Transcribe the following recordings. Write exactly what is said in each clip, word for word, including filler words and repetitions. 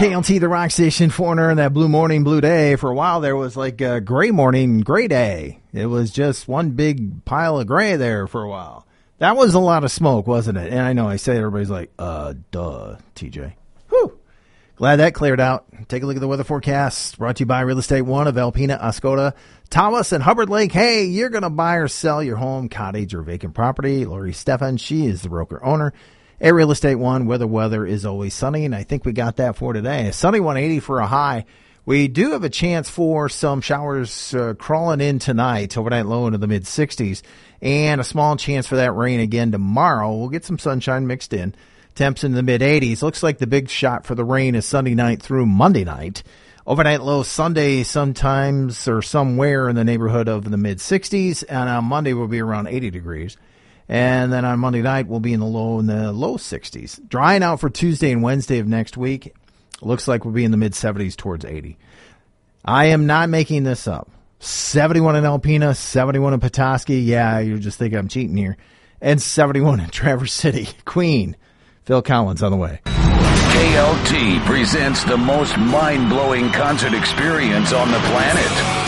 K L T, the rock station, Foreigner, and that blue morning, blue day. For a while, there was like a gray morning, gray day. It was just one big pile of gray there for a while. That was a lot of smoke, wasn't it? And I know I say everybody's like, uh, duh, T J. Whew. Glad that cleared out. Take a look at the weather forecast. Brought to you by Real Estate One of Alpena, Oscoda, Thomas, and Hubbard Lake. Hey, you're going to buy or sell your home, cottage, or vacant property. Lori Stefan, she is the broker owner. At Real Estate One, where the weather is always sunny, and I think we got that for today. A sunny one eighty for a high. We do have a chance for some showers uh, crawling in tonight, overnight low into the mid sixties, and a small chance for that rain again tomorrow. We'll get some sunshine mixed in. Temps in the mid eighties. Looks like the big shot for the rain is Sunday night through Monday night. Overnight low Sunday sometimes or somewhere in the neighborhood of the mid sixties, and on Monday will be around eighty degrees. And then on Monday night, we'll be in the low in the low sixties. Drying out for Tuesday and Wednesday of next week. Looks like we'll be in the mid seventies towards eighty. I am not making this up. seventy-one in Alpena, seventy-one in Petoskey. Yeah, you just think I'm cheating here. And seventy-one in Traverse City. Queen. Phil Collins on the way. K L T presents the most mind-blowing concert experience on the planet.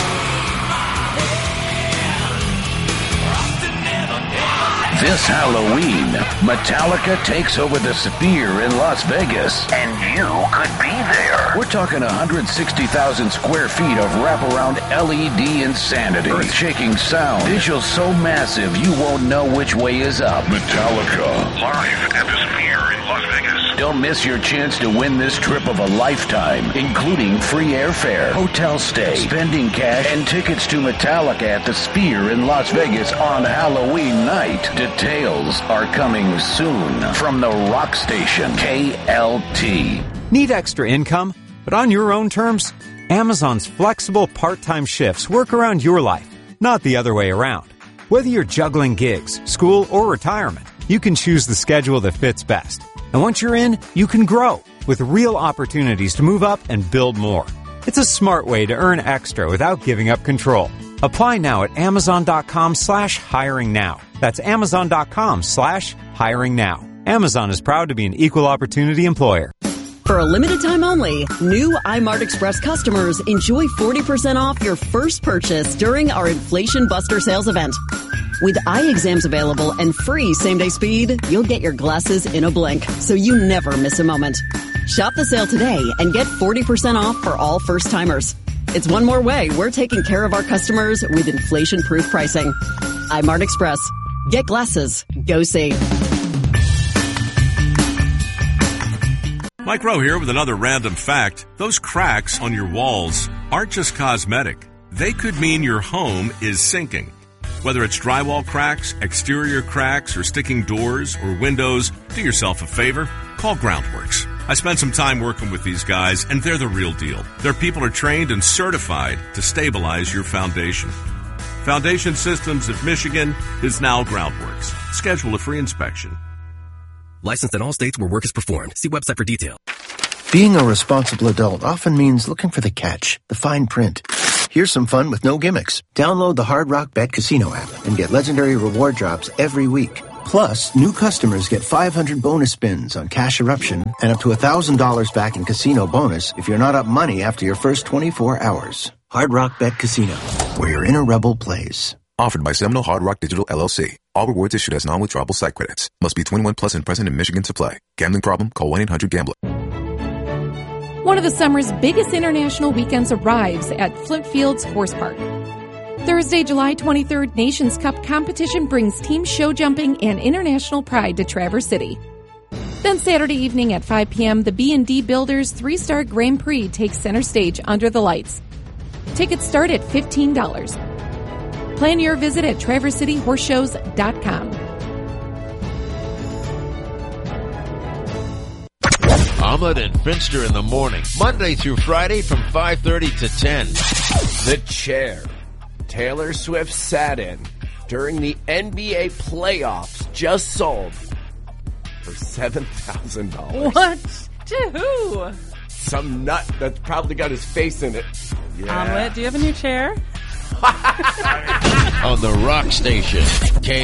This Halloween, Metallica takes over the Sphere in Las Vegas, and you could be there. We're talking one hundred sixty thousand square feet of wraparound L E D insanity, earth-shaking sound, visuals so massive you won't know which way is up. Metallica, live at the Sphere in Las Vegas. Don't miss your chance to win this trip of a lifetime, including free airfare, hotel stay, spending cash, and tickets to Metallica at the Sphere in Las Vegas on Halloween night. Details are coming soon from the rock station K L T. Need extra income, but on your own terms? Amazon's flexible part-time shifts work around your life, not the other way around. Whether you're juggling gigs, school, or retirement, you can choose the schedule that fits best. And once you're in, you can grow with real opportunities to move up and build more. It's a smart way to earn extra without giving up control. Apply now at amazon.com slash hiring now. That's amazon.com slash hiring now. Amazon is proud to be an equal opportunity employer. For a limited time only, new iMart Express customers enjoy forty percent off your first purchase during our Inflation Buster sales event. With eye exams available and free same-day speed, you'll get your glasses in a blink, so you never miss a moment. Shop the sale today and get forty percent off for all first-timers. It's one more way we're taking care of our customers with inflation-proof pricing. iMart Express. Get glasses. Go see. Mike Rowe here with another random fact. Those cracks on your walls aren't just cosmetic. They could mean your home is sinking. Whether it's drywall cracks, exterior cracks, or sticking doors or windows, do yourself a favor. Call Groundworks. I spent some time working with these guys, and they're the real deal. Their people are trained and certified to stabilize your foundation. Foundation Systems of Michigan is now Groundworks. Schedule a free inspection. Licensed in all states where work is performed. See website for detail. Being a responsible adult often means looking for the catch, the fine print. Here's some fun with no gimmicks. Download the Hard Rock Bet Casino app and get legendary reward drops every week. Plus, new customers get five hundred bonus spins on Cash Eruption and up to one thousand dollars back in casino bonus if you're not up money after your first twenty-four hours. Hard Rock Bet Casino, where your inner rebel plays. Offered by Seminole Hard Rock Digital L L C. All rewards issued as non-withdrawable site credits. Must be twenty-one plus and present in Michigan to play. Gambling problem? Call one eight hundred gambler. One of the summer's biggest international weekends arrives at Flint Fields Horse Park. Thursday, July twenty-third, Nations Cup competition brings team show jumping and international pride to Traverse City. Then Saturday evening at five p.m., the B and D Builders three-star Grand Prix takes center stage under the lights. Tickets start at fifteen dollars. Plan your visit at traverse city horse shows dot com. Ahmed and Finster in the morning, Monday through Friday from five thirty to ten. The chair Taylor Swift sat in during the N B A playoffs just sold for seven thousand dollars. What? To who? Some nut that's probably got his face in it. Yeah. Omelet, do you have a new chair? On the rock station, K